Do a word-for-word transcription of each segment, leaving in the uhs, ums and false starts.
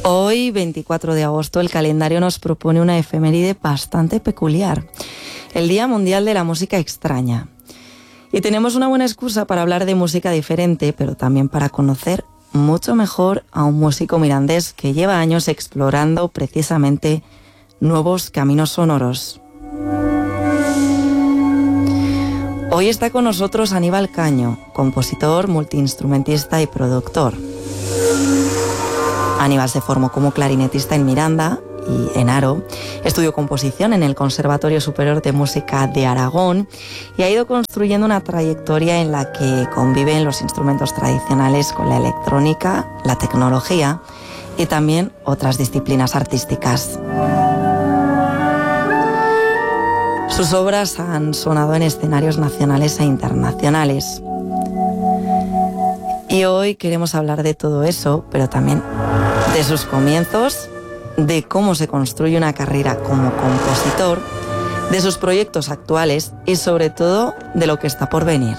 Hoy, veinticuatro de agosto, el calendario nos propone una efeméride bastante peculiar, el Día Mundial de la Música Extraña. Y tenemos una buena excusa para hablar de música diferente, pero también para conocer mucho mejor a un músico mirandés que lleva años explorando precisamente nuevos caminos sonoros. Hoy está con nosotros Aníbal Caño, compositor, multiinstrumentista y productor. Aníbal se formó como clarinetista en Miranda y en Haro, estudió composición en el Conservatorio Superior de Música de Aragón y ha ido construyendo una trayectoria en la que conviven los instrumentos tradicionales con la electrónica, la tecnología y también otras disciplinas artísticas. Sus obras han sonado en escenarios nacionales e internacionales. Y hoy queremos hablar de todo eso, pero también de sus comienzos, de cómo se construye una carrera como compositor, de sus proyectos actuales y sobre todo de lo que está por venir.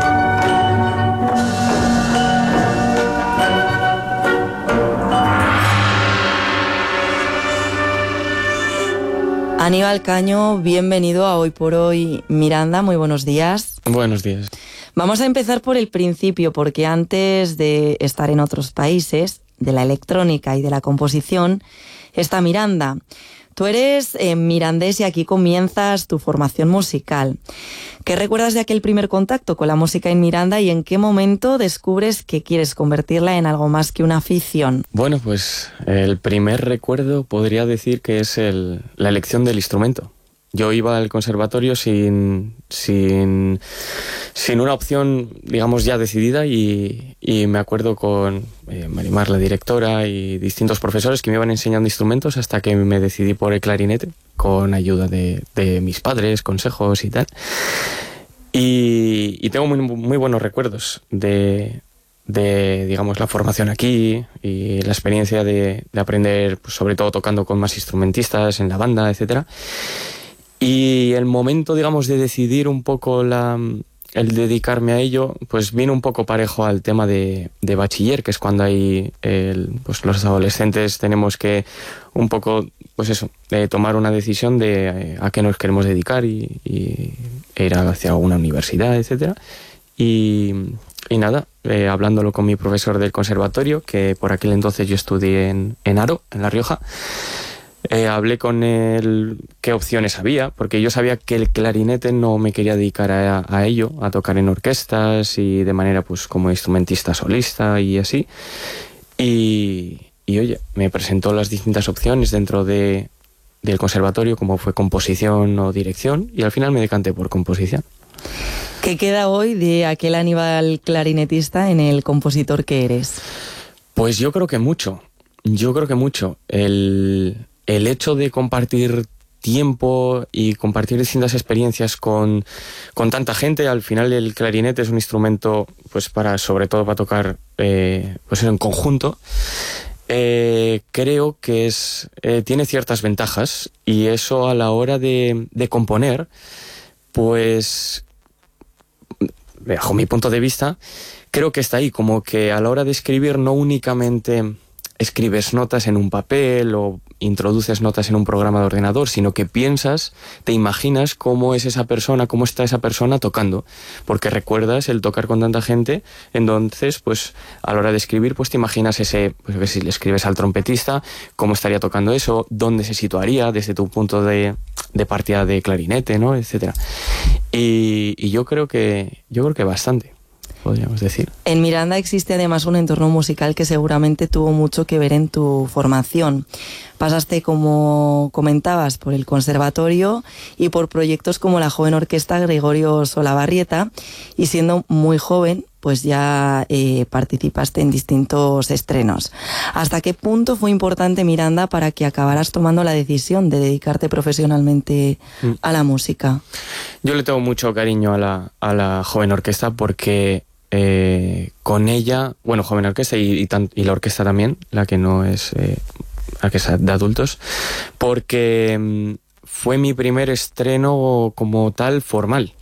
Aníbal Caño, bienvenido a Hoy por Hoy Miranda, muy buenos días. Buenos días. Vamos a empezar por el principio, porque antes de estar en otros países, de la electrónica y de la composición, está Miranda. Tú eres eh, mirandés y aquí comienzas tu formación musical. ¿Qué recuerdas de aquel primer contacto con la música en Miranda y en qué momento descubres que quieres convertirla en algo más que una afición? Bueno, pues el primer recuerdo podría decir que es el, la elección del instrumento. Yo iba al conservatorio sin, sin, sin una opción, digamos, ya decidida y, y me acuerdo con eh, Marimar, la directora, y distintos profesores que me iban enseñando instrumentos hasta que me decidí por el clarinete, con ayuda de, de mis padres, consejos y tal. Y, y tengo muy, muy buenos recuerdos de, de, digamos, la formación aquí y la experiencia de, de aprender, pues, sobre todo tocando con más instrumentistas en la banda, etcétera. Y el momento, digamos, de decidir un poco la, el dedicarme a ello, pues vino un poco parejo al tema de, de bachiller, que es cuando hay el, pues los adolescentes tenemos que un poco, pues eso, eh, tomar una decisión de eh, a qué nos queremos dedicar y, y ir hacia una universidad, etcétera. Y, y nada, eh, hablándolo con mi profesor del conservatorio, que por aquel entonces yo estudié en, en Haro, en La Rioja. Eh, hablé con él qué opciones había, porque yo sabía que el clarinete no me quería dedicar a, a ello, a tocar en orquestas y de manera pues como instrumentista solista y así. Y, y oye, me presentó las distintas opciones dentro de, del conservatorio, como fue composición o dirección, y al final me decanté por composición. ¿Qué queda hoy de aquel Aníbal clarinetista en el compositor que eres? Pues yo creo que mucho, yo creo que mucho. El... El hecho de compartir tiempo y compartir distintas experiencias con, con tanta gente, al final el clarinete es un instrumento, pues para, sobre todo para tocar eh, pues en conjunto, eh, creo que es, eh, tiene ciertas ventajas y eso a la hora de, de componer, pues bajo mi punto de vista, creo que está ahí, como que a la hora de escribir no únicamente escribes notas en un papel o introduces notas en un programa de ordenador, sino que piensas, te imaginas cómo es esa persona, cómo está esa persona tocando, porque recuerdas el tocar con tanta gente, entonces pues a la hora de escribir pues te imaginas ese, pues que si le escribes al trompetista, cómo estaría tocando eso, dónde se situaría desde tu punto de, de partida de clarinete, ¿no? Etcétera. Y, y yo creo que yo creo que bastante, podríamos decir. En Miranda existe además un entorno musical que seguramente tuvo mucho que ver en tu formación. Pasaste, como comentabas, por el conservatorio y por proyectos como la joven orquesta Gregorio Solabarrieta, y siendo muy joven, pues ya eh, participaste en distintos estrenos. ¿Hasta qué punto fue importante Miranda para que acabaras tomando la decisión de dedicarte profesionalmente mm. a la música? Yo le tengo mucho cariño a la, a la joven orquesta porque eh, con ella, bueno, joven orquesta y, y, tan, y la orquesta también, la que no es eh, la que es de adultos, porque mm, fue mi primer estreno como tal formal.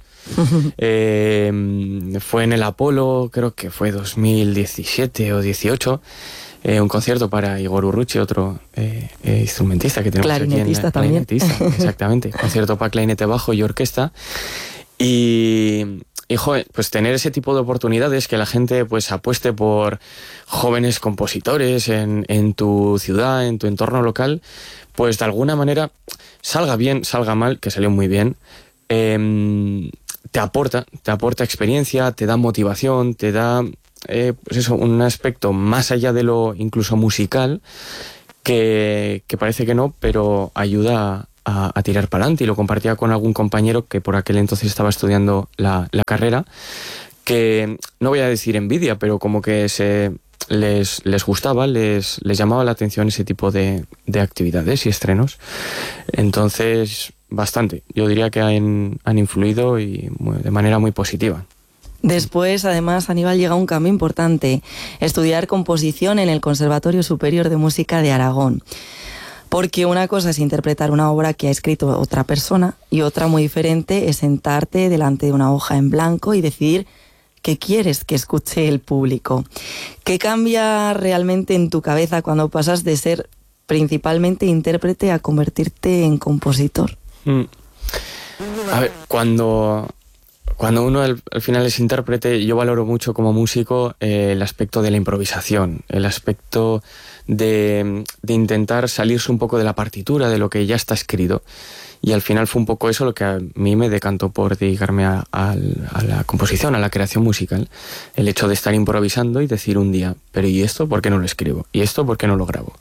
eh, fue en el Apolo, creo que fue dos mil diecisiete o dieciocho, eh, un concierto para Igor Urruchi, otro eh, eh, instrumentista que tenemos clarinetista aquí en la, también. Clarinetista, exactamente. Concierto para clarinete bajo y orquesta. Y, y joder, pues tener ese tipo de oportunidades, que la gente pues apueste por jóvenes compositores en, en tu ciudad, en tu entorno local, pues de alguna manera, salga bien, salga mal, que salió muy bien, eh, te aporta, te aporta experiencia, te da motivación, te da eh, pues eso, un aspecto más allá de lo incluso musical, que, que parece que no, pero ayuda a, a tirar para adelante. Y lo compartía con algún compañero que por aquel entonces estaba estudiando la, la carrera, que no voy a decir envidia, pero como que se les, les gustaba, les, les llamaba la atención ese tipo de, de actividades y estrenos. Entonces, bastante. Yo diría que han, han influido y muy, de manera muy positiva. Después, además, Aníbal, llega un cambio importante: estudiar composición en el Conservatorio Superior de Música de Aragón. Porque una cosa es interpretar una obra que ha escrito otra persona y otra muy diferente es sentarte delante de una hoja en blanco y decidir qué quieres que escuche el público. ¿Qué cambia realmente en tu cabeza cuando pasas de ser principalmente intérprete a convertirte en compositor? Mm. A ver, cuando... Cuando uno al, al final es intérprete, yo valoro mucho como músico eh, el aspecto de la improvisación, el aspecto de, de intentar salirse un poco de la partitura, de lo que ya está escrito. Y al final fue un poco eso lo que a mí me decantó por dedicarme a, a, a la composición, a la creación musical. El hecho de estar improvisando y decir un día, pero ¿y esto por qué no lo escribo? ¿Y esto por qué no lo grabo?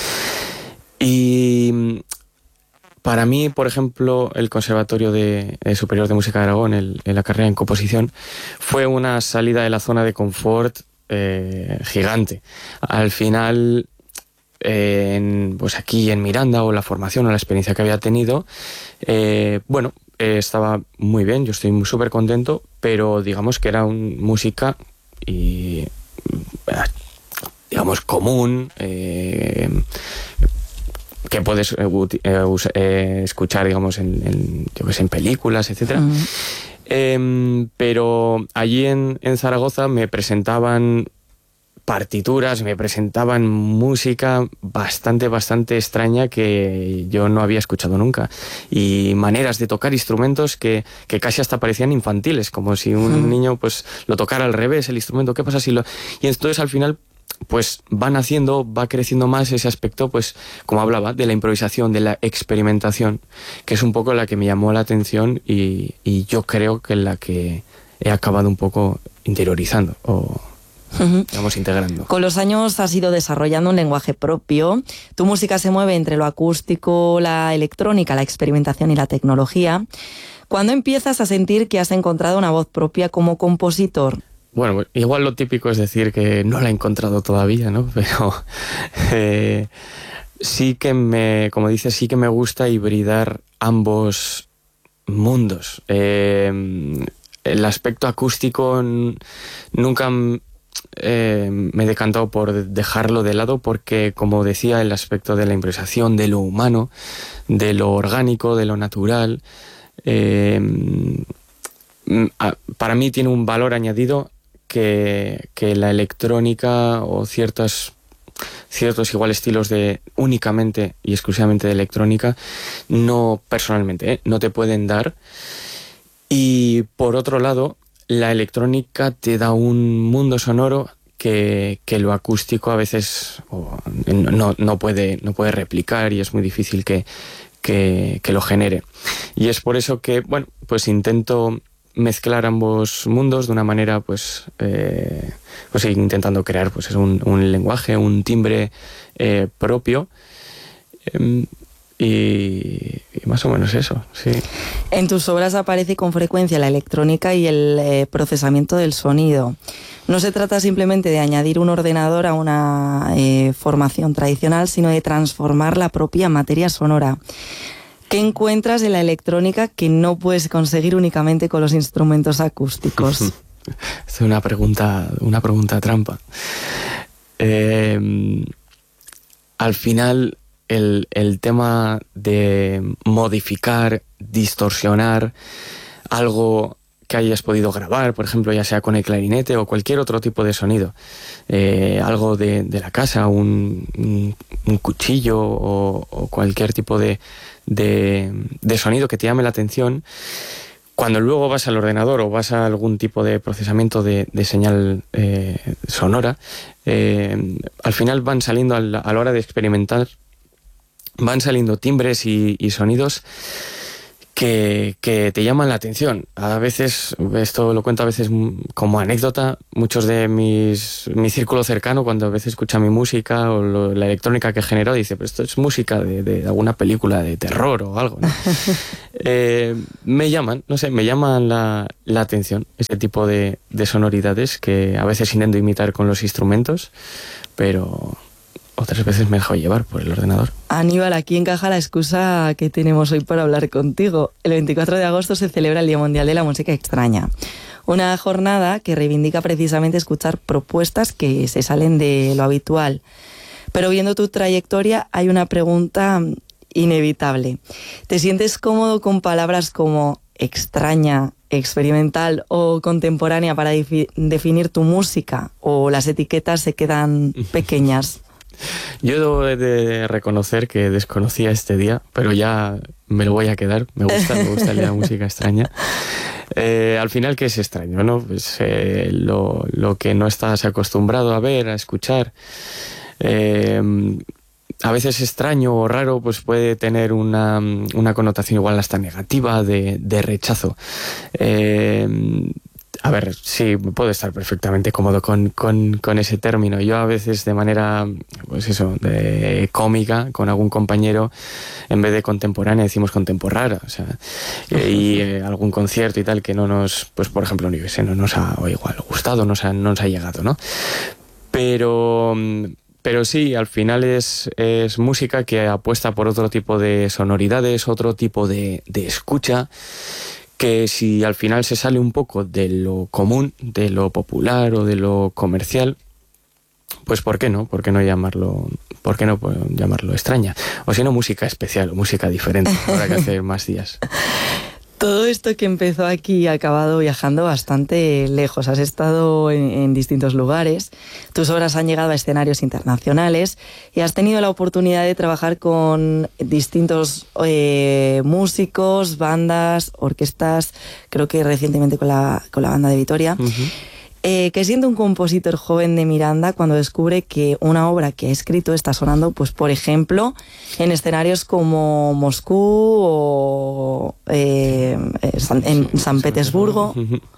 Y... Para mí, por ejemplo, el Conservatorio de, eh, Superior de Música de Aragón, el, la carrera en composición, fue una salida de la zona de confort eh, gigante. Al final, eh, en, pues aquí en Miranda, o la formación o la experiencia que había tenido, eh, bueno, eh, estaba muy bien, yo estoy súper contento, pero digamos que era una música y, digamos, común, eh, que puedes eh, eh, escuchar, digamos, en, en, yo que sé, en películas, etcétera. Uh-huh. Eh, pero allí en, en Zaragoza me presentaban partituras, me presentaban música bastante, bastante extraña que yo no había escuchado nunca. Y maneras de tocar instrumentos que, que casi hasta parecían infantiles, como si un uh-huh. niño pues lo tocara al revés, el instrumento. ¿Qué pasa si lo...? Y entonces al final... pues van haciendo, va creciendo más ese aspecto, pues como hablaba, de la improvisación, de la experimentación, que es un poco la que me llamó la atención y, y yo creo que la que he acabado un poco interiorizando o, uh-huh. digamos, integrando. Con los años has ido desarrollando un lenguaje propio. Tu música se mueve entre lo acústico, la electrónica, la experimentación y la tecnología. ¿Cuándo empiezas a sentir que has encontrado una voz propia como compositor? Bueno, igual lo típico es decir que no la he encontrado todavía, ¿no? Pero eh, sí que me, como dices, sí que me gusta hibridar ambos mundos. Eh, el aspecto acústico nunca eh, me he decantado por dejarlo de lado porque, como decía, el aspecto de la improvisación, de lo humano, de lo orgánico, de lo natural, eh, para mí tiene un valor añadido Que, que la electrónica o ciertos, ciertos igual estilos de únicamente y exclusivamente de electrónica no, personalmente, ¿eh? no te pueden dar. Y por otro lado, la electrónica te da un mundo sonoro que, que lo acústico a veces oh, no, no, puede, no puede replicar y es muy difícil que, que, que lo genere. Y es por eso que, bueno, pues intento mezclar ambos mundos de una manera, pues, eh, pues intentando crear pues, un, un lenguaje, un timbre eh, propio. Eh, y, y más o menos eso, sí. En tus obras aparece con frecuencia la electrónica y el eh, procesamiento del sonido. No se trata simplemente de añadir un ordenador a una eh, formación tradicional, sino de transformar la propia materia sonora. ¿Qué encuentras en la electrónica que no puedes conseguir únicamente con los instrumentos acústicos? Es una pregunta, una pregunta trampa. Eh, al final, el, el tema de modificar, distorsionar algo que hayas podido grabar, por ejemplo, ya sea con el clarinete o cualquier otro tipo de sonido. Eh, algo de, de la casa, un, un, un cuchillo o, o cualquier tipo de, de, de sonido que te llame la atención. Cuando luego vas al ordenador o vas a algún tipo de procesamiento de, de señal eh, sonora, eh, al final van saliendo a la, a la hora de experimentar, van saliendo timbres y, y sonidos que, que te llaman la atención. A veces, esto lo cuento a veces como anécdota, muchos de mis mi círculo cercano, cuando a veces escucha mi música o lo, la electrónica que genero, dice, pero esto es música de, de alguna película de terror o algo, ¿no? eh, me llaman, no sé, me llaman la, la atención ese tipo de, de sonoridades que a veces intento imitar con los instrumentos, pero otras veces me dejo llevar por el ordenador. Aníbal, aquí encaja la excusa que tenemos hoy para hablar contigo. El veinticuatro de agosto se celebra el Día Mundial de la Música Extraña. Una jornada que reivindica precisamente escuchar propuestas que se salen de lo habitual. Pero viendo tu trayectoria hay una pregunta inevitable. ¿Te sientes cómodo con palabras como extraña, experimental o contemporánea para defi- definir tu música? ¿O las etiquetas se quedan pequeñas? Yo debo de reconocer que desconocía este día, pero ya me lo voy a quedar. Me gusta, me gusta la música extraña. Eh, al final, ¿qué es extraño, no? Pues eh, lo, lo que no estás acostumbrado a ver, a escuchar. Eh, a veces extraño o raro pues puede tener una, una connotación igual hasta negativa, de, de rechazo. Eh, A ver, sí, puedo estar perfectamente cómodo con, con, con ese término. Yo a veces de manera, pues eso, de cómica, con algún compañero, en vez de contemporánea decimos contemporrara, o sea, y eh, algún concierto y tal que no nos, pues por ejemplo, no, sé, no nos ha o igual gustado, no nos ha, no nos ha llegado, ¿no? Pero... Pero sí, al final es, es música que apuesta por otro tipo de sonoridades, otro tipo de, de escucha, que si al final se sale un poco de lo común, de lo popular o de lo comercial, pues ¿por qué no? ¿Por qué no llamarlo, por qué no llamarlo extraña? O si no, música especial o música diferente, habrá que hacer más días. Todo esto que empezó aquí ha acabado viajando bastante lejos. Has estado en, en distintos lugares, tus obras han llegado a escenarios internacionales y has tenido la oportunidad de trabajar con distintos eh, músicos, bandas, orquestas, creo que recientemente con la, con la banda de Vitoria. Uh-huh. Eh, ¿Qué siente un compositor joven de Miranda cuando descubre que una obra que ha escrito está sonando, pues por ejemplo, en escenarios como Moscú o eh, San, en sí, San Petersburgo?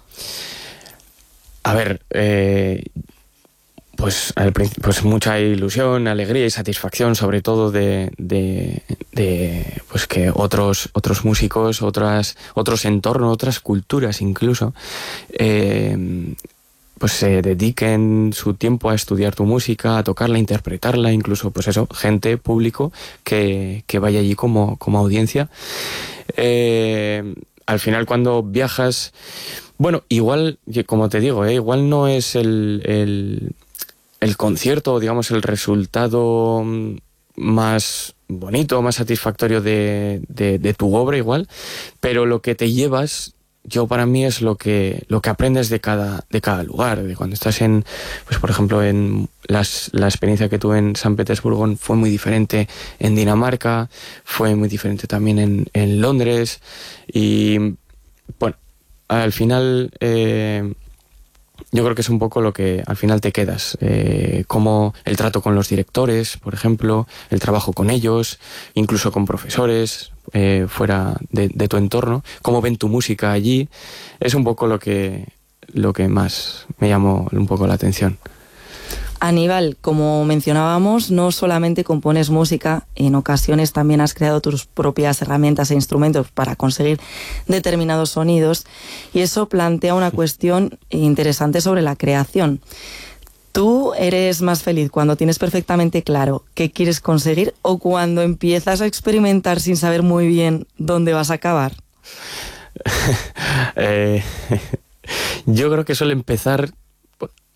A ver, eh, pues, al, pues mucha ilusión, alegría y satisfacción, sobre todo de, de, de pues que otros otros músicos, otras otros entornos, otras culturas incluso, eh, pues se dediquen su tiempo a estudiar tu música, a tocarla, a interpretarla, incluso pues eso, gente, público que, que vaya allí como, como audiencia. Eh, al final cuando viajas, bueno, igual, como te digo, eh, igual no es el, el, el concierto, digamos, el resultado más bonito, más satisfactorio de, de, de tu obra igual, pero lo que te llevas, yo para mí es lo que lo que aprendes de cada de cada lugar, de cuando estás en, pues por ejemplo en las, la experiencia que tuve en San Petersburgo fue muy diferente en Dinamarca, fue muy diferente también en, en Londres y bueno, al final eh, yo creo que es un poco lo que al final te quedas, eh, como el trato con los directores, por ejemplo, el trabajo con ellos, incluso con profesores eh, fuera de, de tu entorno, cómo ven tu música allí, es un poco lo que, lo que más me llamó un poco la atención. Aníbal, como mencionábamos, no solamente compones música, en ocasiones también has creado tus propias herramientas e instrumentos para conseguir determinados sonidos, y eso plantea una cuestión interesante sobre la creación. ¿Tú eres más feliz cuando tienes perfectamente claro qué quieres conseguir o cuando empiezas a experimentar sin saber muy bien dónde vas a acabar? eh, yo creo que suele empezar...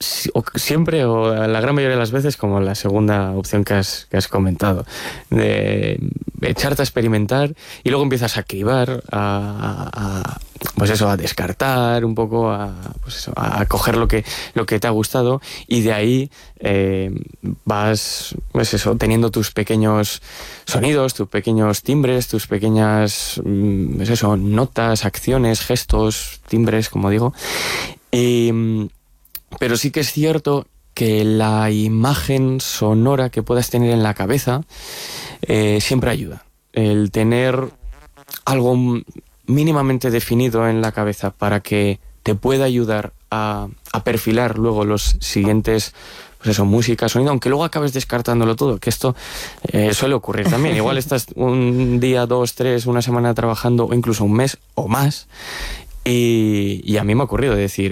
o siempre o la gran mayoría de las veces como la segunda opción que has, que has comentado, de echarte a experimentar y luego empiezas a cribar, a, a pues eso, a descartar un poco, a, pues eso, a coger lo que, lo que te ha gustado, y de ahí eh, vas, pues eso, teniendo tus pequeños sonidos, tus pequeños timbres, tus pequeñas, pues eso, notas, acciones, gestos, timbres, como digo. Y pero sí que es cierto que la imagen sonora que puedas tener en la cabeza eh, siempre ayuda. El tener algo mínimamente definido en la cabeza para que te pueda ayudar a, a perfilar luego los siguientes, pues eso, música, sonido, aunque luego acabes descartándolo todo, que esto eh, suele ocurrir también. Igual estás un día, dos, tres, una semana trabajando, o incluso un mes o más, y, y a mí me ha ocurrido decir,